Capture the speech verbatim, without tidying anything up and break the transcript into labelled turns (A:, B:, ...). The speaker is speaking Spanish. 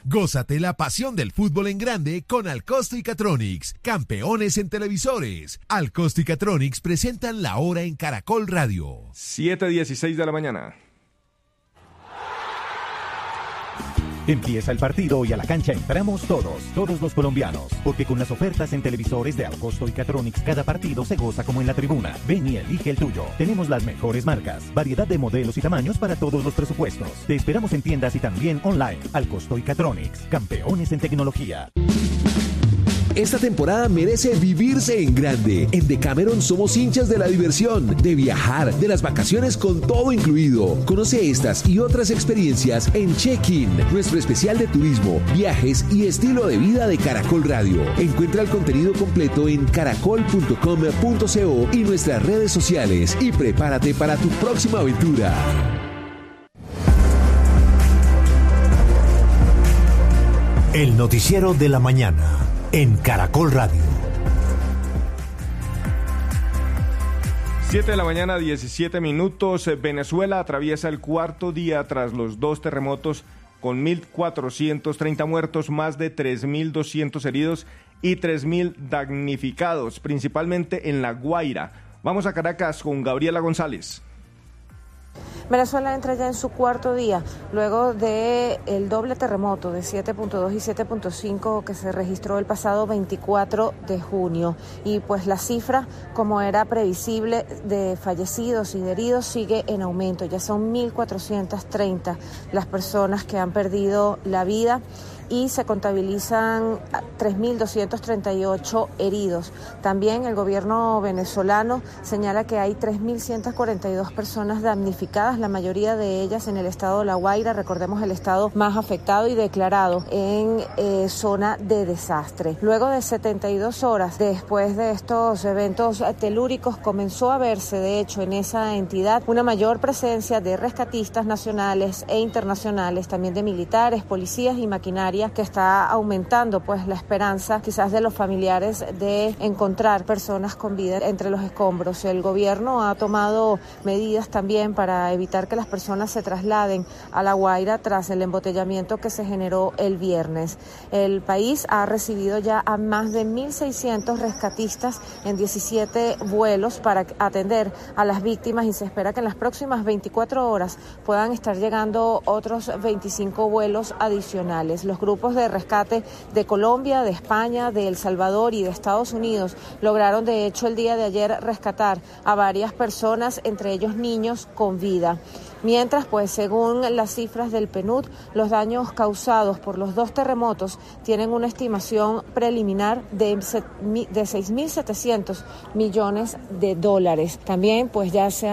A: Gózate la pasión del fútbol en grande con Alcosto y Catronics, campeones en televisores. Alcosto y Catronics presentan La Hora en Caracol Radio.
B: siete dieciséis de la mañana.
C: Empieza el partido y a la cancha entramos todos, todos los colombianos, porque con las ofertas en televisores de Alcosto y Catronics cada partido se goza como en la tribuna. Ven y elige el tuyo. Tenemos las mejores marcas, variedad de modelos y tamaños para todos los presupuestos. Te esperamos en tiendas y también online. Alcosto y Catronics, campeones en tecnología.
D: Esta temporada merece vivirse en grande. En Decameron somos hinchas de la diversión, de viajar, de las vacaciones con todo incluido. Conoce estas y otras experiencias en Check-in, nuestro especial de turismo, viajes y estilo de vida de Caracol Radio. Encuentra el contenido completo en caracol punto com punto co y nuestras redes sociales y prepárate para tu próxima aventura.
E: El noticiero de la mañana en Caracol Radio.
B: siete de la mañana, diecisiete minutos. Venezuela atraviesa el cuarto día tras los dos terremotos con mil cuatrocientos treinta muertos, más de tres mil doscientos heridos y tres mil damnificados, principalmente en La Guaira. Vamos a Caracas con Gabriela González.
F: Venezuela entra ya en su cuarto día, luego del doble terremoto de siete punto dos y siete punto cinco que se registró el pasado veinticuatro de junio. Y pues la cifra, como era previsible, de fallecidos y de heridos sigue en aumento. Ya son mil cuatrocientos treinta las personas que han perdido la vida y se contabilizan tres mil doscientos treinta y ocho heridos. También el gobierno venezolano señala que hay tres mil ciento cuarenta y dos personas damnificadas, la mayoría de ellas en el estado de La Guaira, recordemos el estado más afectado y declarado en eh, zona de desastre. Luego de setenta y dos horas después de estos eventos telúricos, comenzó a verse, de hecho, en esa entidad una mayor presencia de rescatistas nacionales e internacionales, también de militares, policías y maquinaria, que está aumentando pues la esperanza quizás de los familiares de encontrar personas con vida entre los escombros. El gobierno ha tomado medidas también para evitar que las personas se trasladen a La Guaira tras el embotellamiento que se generó el viernes. El país ha recibido ya a más de mil seiscientos rescatistas en diecisiete vuelos para atender a las víctimas y se espera que en las próximas veinticuatro horas puedan estar llegando otros veinticinco vuelos adicionales. Los grupos de rescate de Colombia, de España, de El Salvador y de Estados Unidos lograron de hecho el día de ayer rescatar a varias personas, entre ellos niños con vida. Mientras, pues según las cifras del P N U D, los daños causados por los dos terremotos tienen una estimación preliminar de, de seis mil setecientos millones de dólares. También, pues ya se han